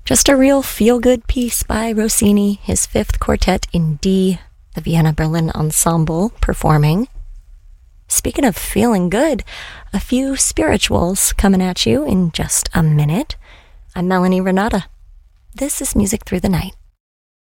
Just a real feel-good piece by Rossini, his fifth quartet in D, the Vienna Berlin Ensemble performing. Speaking of feeling good, a few spirituals coming at you in just a minute. I'm Melanie Renata. This is Music Through the Night.